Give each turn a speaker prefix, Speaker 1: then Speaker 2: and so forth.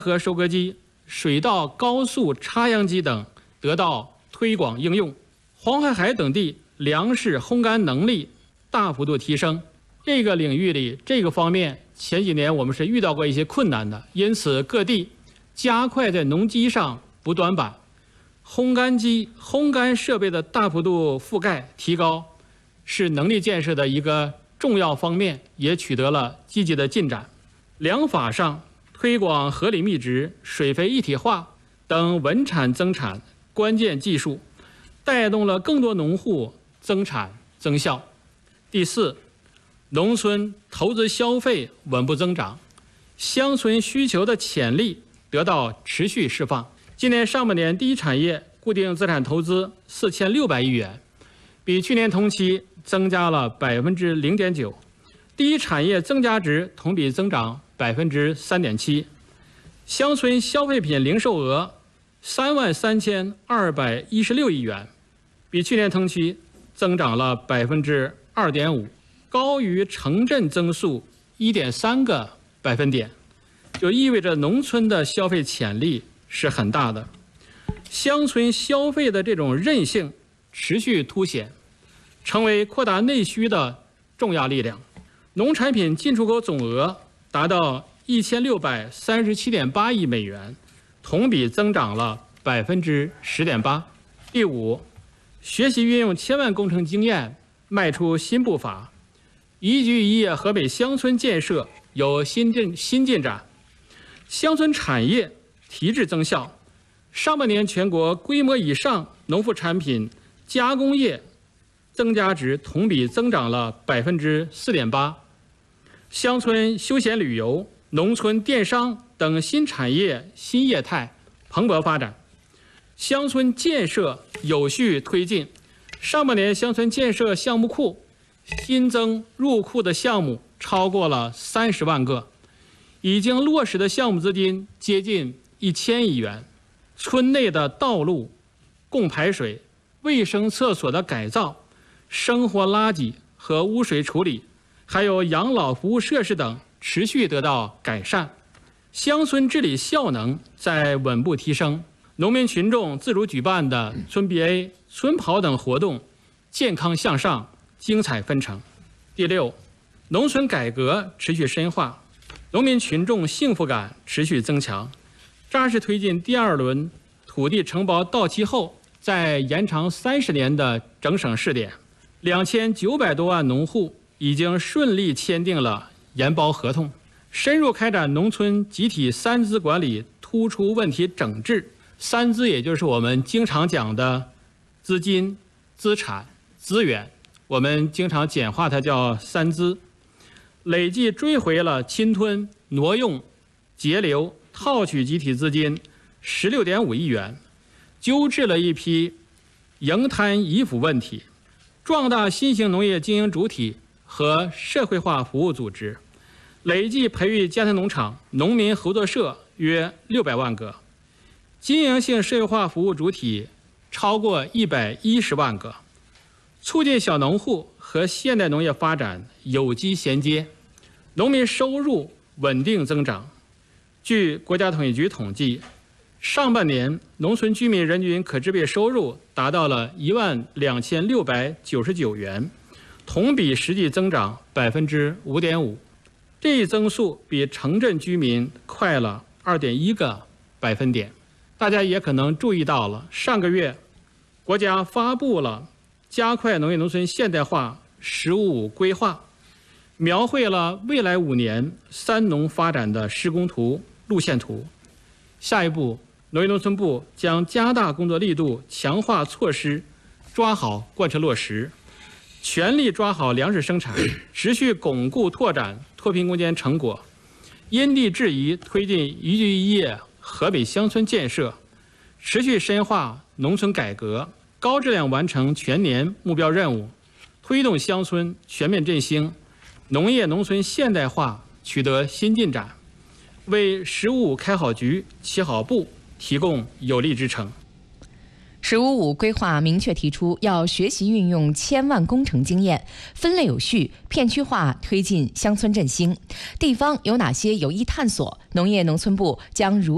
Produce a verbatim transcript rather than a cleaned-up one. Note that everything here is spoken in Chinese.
Speaker 1: 和收割机、水稻高速插秧机等得到推广应用，黄海海等地粮食烘干能力大幅度提升。这个领域里，这个方面前几年我们是遇到过一些困难的，因此各地加快在农机上补短板，烘干机、烘干设备的大幅度覆盖提高，是能力建设的一个重要方面，也取得了积极的进展。粮法上推广合理密植、水肥一体化等稳产增产关键技术，带动了更多农户增产增效。第四，农村投资消费稳步增长，乡村需求的潜力得到持续释放。今年上半年第一产业固定资产投资四千六百亿元，比去年同期增加了百分之零点九。第一产业增加值同比增长百分之三点七。乡村消费品零售额三万三千二百一十六亿元，比去年同期增长了百分之二点五。高于城镇增速一点三个百分点，就意味着农村的消费潜力是很大的。乡村消费的这种韧性持续凸显，成为扩大内需的重要力量。农产品进出口总额达到一千六百三十七点八亿美元，同比增长了百分之十点八。第五，学习运用千万工程经验，迈出新步伐。宜居宜业河北乡村建设有新进新进展，乡村产业提质增效。上半年全国规模以上农副产品加工业增加值同比增长了百分之四点八。乡村休闲旅游、农村电商等新产业新业态蓬勃发展，乡村建设有序推进。上半年乡村建设项目库新增入库的项目超过了三十万个，已经落实的项目资金接近一千亿元。村内的道路、供排水、卫生厕所的改造、生活垃圾和污水处理，还有养老服务设施等持续得到改善，乡村治理效能在稳步提升。农民群众自主举办的村 B A、村跑等活动健康向上，精彩纷呈。第六，农村改革持续深化，农民群众幸福感持续增强，扎实推进第二轮土地承包到期后再延长三十年的整省试点，两千九百多万农户已经顺利签订了研包合同，深入开展农村集体三资管理突出问题整治。三资也就是我们经常讲的资金、资产、资源，我们经常简化它叫三资，累计追回了侵吞、挪用、截留、套取集体资金十六点五亿元，纠治了一批营滩遗腐问题，壮大新型农业经营主体和社会化服务组织，累计培育家庭农场、农民合作社约六百万个，经营性社会化服务主体超过一百一十万个，促进小农户和现代农业发展有机衔接，农民收入稳定增长。据国家统计局统计，上半年农村居民人均可支配收入达到了一万两千六百九十九元，同比实际增长百分之五点五，这一增速比城镇居民快了二点一个百分点。大家也可能注意到了，上个月国家发布了加快农业农村现代化“十五五”规划，描绘了未来五年三农发展的施工图、路线图。下一步，农业农村部将加大工作力度，强化措施，抓好贯彻落实，全力抓好粮食生产，持续巩固拓展脱贫攻坚成果，因地制宜推进宜居宜业河北乡村建设，持续深化农村改革，高质量完成全年目标任务，推动乡村全面振兴，农业农村现代化取得新进展，为“十五五”开好局、起好步提供有力支撑。
Speaker 2: 十五五规划明确提出，要学习运用千万工程经验，分类有序、片区化推进乡村振兴。地方有哪些有益探索？农业农村部将如